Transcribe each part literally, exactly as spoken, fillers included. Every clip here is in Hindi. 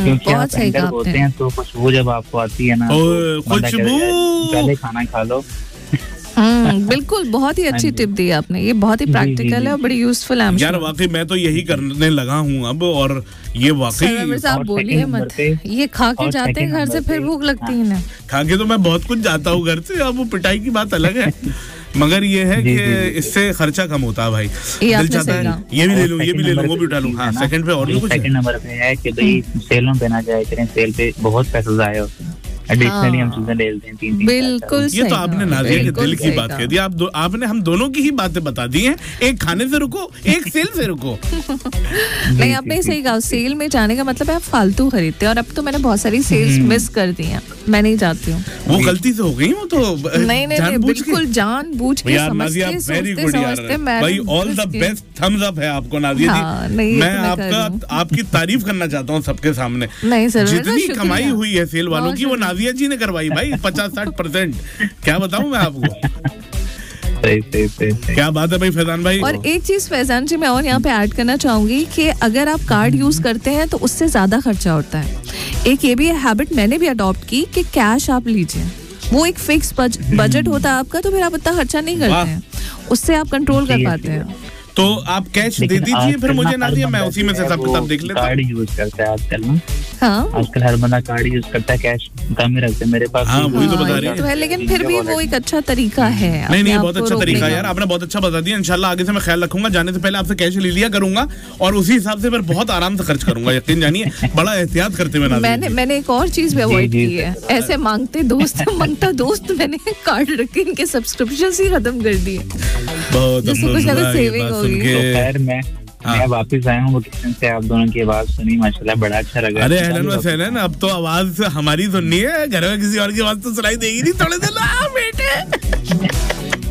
क्योंकि बहुत आप सही एंकर कहा होते आपने। हैं तो खुशबू जब आपको आती है ना, ओए, तो बंदा खुशबू! कहता है, पहले खाना खा लो। हम्म, बिल्कुल, बहुत ही अच्छी हाँ जी। टिप दी आपने, ये बहुत ही जी, जी, प्रैक्टिकल जी। है और बड़ी यूजफुल है। यार वाकई मैं तो यही करने लगा हूँ अब, और ये वाकई आप और बोलिए second मत, नंबर पे- ये खा के और जाते हैं second घर से, नंबर फिर पे- भूख लगती है ना। खा के तो मैं बहुत कुछ जाता हूँ घर से, अब वो पिटाई की बात अलग है, मगर ये है जी, कि जी, जी। इससे खर्चा कम होता है भाई। ये दिल आपने चाहता सही है कहा। ये भी ले और लूँ, ये भी second ले लूँ, नंबर वो पे भी उठा लूँ। चीज़ हाँ, है ना, सेकंड पे और भी जो कुछ है। सेकंड नंबर पे है कि भाई सेलों पे ना जाया करें, सेल पे बहुत पैसा जाया होता है। एडिशनली हम चीजें ले लेते हैं तीन तीन बिल्कुल ये सही तो आपने कहा, नाज़िया के बिल्कुल दिल की सही बात कहा। कह दी। आप दो, आपने हम दोनों की ही बातें बता दी हैं, एक खाने से रुको, एक सेल से रुको। नहीं, आपने सही कहा, सेल में जाने का मतलब है आप फालतू खरीदते हैं, और अब तो मैंने बहुत सारी सेल्स मिस कर दी हैं, मैं नहीं जाती हूँ। वो गलती से हो गई, वो तो नहीं नहीं नहीं, जानबूझ के। बिल्कुल जानबूझ के, यार समझ नाज़िया के, वेरी सोचते गुड यार समझते मैं भाई, all the best, Thums up है आपको नाज़िया हाँ, जी। नहीं, ये मैं तो मैं कर रही हूँ। आपका आपकी तारीफ करना चाहता हूँ सबके सामने। नहीं सर, जितनी शुक्रिया। कमाई हुई है सेल वालों बहुत की, वो नाज़िया जी ने करवाई भाई, पचास साठ परसेंट। क्या बताऊं मैं आपको। सही सही सही सही। क्या बात है भाई फैजान भाई। और एक चीज फैजान जी मैं और यहाँ पे ऐड करना चाहूंगी कि अगर आप कार्ड यूज करते हैं तो उससे ज्यादा खर्चा होता है। एक ये भी हैबिट मैंने भी अडॉप्ट की कि कैश आप लीजिए, वो एक फिक्स बजट होता है आपका, तो फिर आप इतना खर्चा नहीं करते हैं, उससे आप कंट्रोल कर पाते हैं। तो आप कैश दे दीजिए फिर मुझे नाज़िया, मैं उसी में से सब सब देख लेता हूँ। कार्ड यूज करता है आजकल ना, हाँ आजकल हर बंदा कार्ड यूज करता है, कैश कम ही रखते हैं। मेरे पास हाँ, वही तो बता हाँ, रही ये है। तो है, लेकिन फिर भी वो एक अच्छा तरीका है। नहीं अपने नहीं, आप बहुत को अच्छा रोकने तरीका है का। यार, आपने बहुत अच्छा बता दिया। इंशाल्लाह आगे से मैं ख्याल रखूंगा, जाने से पहले आपसे कैश ले लिया करूंगा और उसी हिसाब से फिर बहुत आराम से खर्च करूंगा, यकीन जानिए, बड़ा एहतियात करते हुए नाज़िया मैंने जी। मैंने एक और चीज भी अवॉइड जी, की है, ऐसे मांगते दोस्त मांगता दोस्त मैंने कार्ड रख के इनके सब्सक्रिप्शन ही खत्म कर दिए, बहुत जिससे कुछ अफसोस ज्यादा हुआ ये saving बात हो सुन गई। के। तो खैर मैं हाँ। मैं वापस आया हूँ वोकेशन से, आप दोनों की आवाज सुनी, माशाल्लाह बड़ा अच्छा लगा। अरे अहलन व सहलन, अब तो आवाज हमारी सुननी है, घर में किसी और की आवाज तो सुनाई देगी नहीं थोड़े दिन। आ बेटे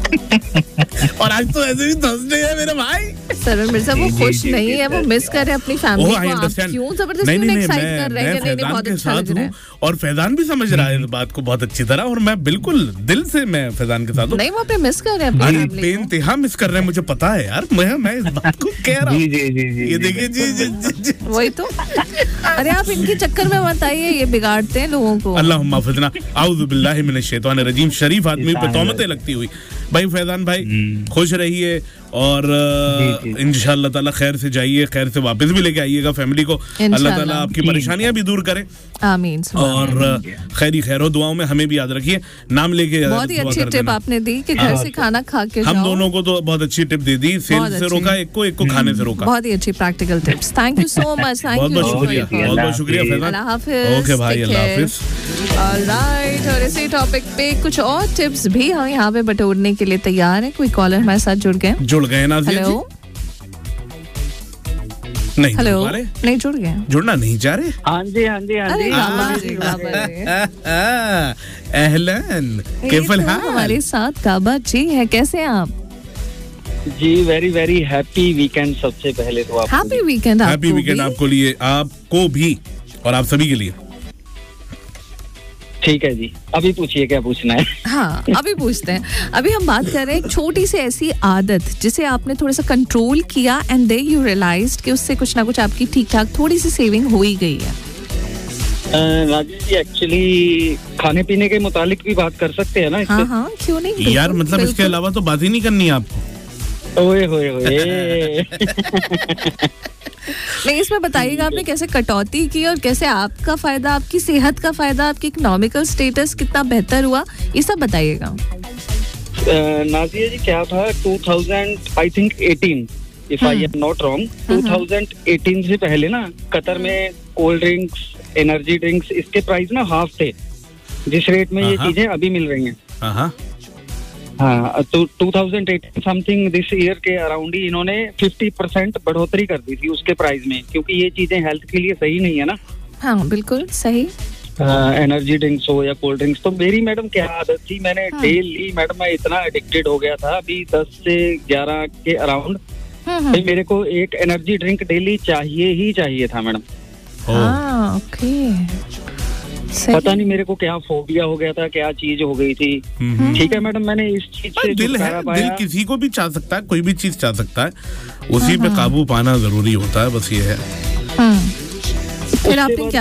और आज तो ऐसे भी थर्सडे है मेरे भाई। सरवर मिर्जा वो जी, खुश जी, नहीं जी, है, वो जी, मिस कर रहे हैं अपनी फैमिली ओह, I को। आप understand. क्यों नहीं जबरदस्ती नहीं उन्हें नहीं, एक्साइट मैं कर रहे हैं मैं कि नहीं नहीं फैजान बहुत के अच्छा साथ लग रहा हूँ है। और फैजान भी समझ रहा है इस बात को बहुत अच्छी तरह, और मैं बिल्कुल दिल से मैं फैजान के साथ हूँ। नहीं, वो अपने मिस कर रहे हैं अपनी अरे फैमिली को। बेइंतहा मिस कर रहे हैं, मुझे पता है यार, मैं मैं इस बात को कह रहा जी हूँ। जी जी जी ये जी, देखिए जी जी जी जी वही तो, अरे आप इनके चक्कर में मत आइए, ये बिगाड़ते हैं लोगों को। अल्लाहुम्मा फितना आउज़ु बिल्लाहि मिनश शैतानिर रजीम। शरीफ आदमी पे तोहमतें लगती हुई। भाई फैजान भाई खुश रहिए और जी, जी। इंशाअल्लाह ताला खैर से जाइए, खैर से वापस भी लेके आइएगा फैमिली को। अल्लाह ताला आपकी जी। परेशानियां भी दूर करे आमीन। और खैरी खैर हो, दुआओं में हमें भी याद रखिए, नाम लेके बहुत ही दुआ अच्छी कर टिप देना। आपने दी कि घर से खाना खा के हम जाओ। दोनों को तो बहुत अच्छी टिप दे दी, सेल बहुत से अच्छी। रोका एक को, एक को खाने से रोका। बहुत ही अच्छी practical tips. Thank you so much, thank बहुत यू बहुत शुक्रिया, बहुत बहुत शुक्रिया फैजान। अल्लाह हाफिज। ओके भाई, Take अल्लाह care. हाफिज। ऑलराइट, और इसी टॉपिक पे कुछ और टिप्स भी हम यहाँ पे बटोरने के लिए तैयार हैं। कोई कॉलर हमारे साथ जुड़ गए? जुड़ गए नाज़िया जी? हेलो नहीं जुड़ हेलो, पा रहे? नहीं जुड़ गए? जुड़ना नहीं चाह रहे? हाँ जी हाँ जी हाँ अरे जी बाबा जी, बाबा जी। अहलन, ये कैफल तो हाल? हमारे साथ काबा जी है, कैसे हैं आप? जी वेरी वेरी हैप्पी वीकेंड सबसे पहले तो आपको। हैप्पी वीकेंड आपको हैप्पी वीकेंड भी। आपको लिए, आपको भी और आप सभी के लिए। ठीक है जी, अभी पूछिए क्या पूछना है। हाँ, अभी पूछते हैं। अभी हम बात कर रहे हैं एक छोटी सी ऐसी आदत जिसे आपने थोड़ा सा कंट्रोल किया एंड देन यू रियलाइज्ड कि उससे कुछ ना कुछ आपकी ठीक ठाक थोड़ी सी सेविंग हो ही गई है। राजेश जी एक्चुअली खाने पीने के मुतालिक भी बात कर सकते हैं ना इससे? हाँ हाँ, क्यों नहीं। यार बिल्कुल, मतलब इसके बिल्कुल। अलावा तो बात ही नहीं करनी है आपको। ओए होए होए। नहीं, इसमें बताइएगा आपने कैसे कटौती की और कैसे आपका फायदा, आपकी सेहत का फायदा, आपकी इकोनॉमिकल स्टेटस कितना बेहतर हुआ, ये सब बताइएगा। नाजिया जी क्या था, two thousand I think eighteen, if I am not wrong, two thousand eighteen से पहले ना कतर में कोल्ड ड्रिंक्स, एनर्जी ड्रिंक्स, इसके प्राइस ना हाफ थे जिस रेट में ये हाँ। चीजें अभी मिल रही हैं। हाँ हाँ हाँ, तो two thousand eighteen something this year के अराउंड ही इन्होंने फिफ्टी परसेंट बढ़ोतरी कर दी थी उसके प्राइस में, क्योंकि ये चीजें हेल्थ के लिए सही नहीं है ना। हाँ बिल्कुल सही। एनर्जी ड्रिंक्स हो या कोल्ड ड्रिंक्स। तो मेरी मैडम क्या आदत थी, मैंने डेली मैडम मैं इतना एडिक्टेड हो गया था, अभी दस से ग्यारह के अराउंड भाई मेरे को एक एनर्जी ड्रिंक डेली चाहिए ही चाहिए था मैडम। हाँ ओके, पता नहीं मेरे को क्या फोबिया हो गया था, क्या चीज हो गई थी। ठीक है मैडम, मैंने इस चीज से दिल है, छुटकारा दिल पाया। किसी को भी चाह सकता है, कोई भी चीज चाह सकता है, उसी पे काबू पाना जरूरी होता है, बस ये है। फिर आपने क्या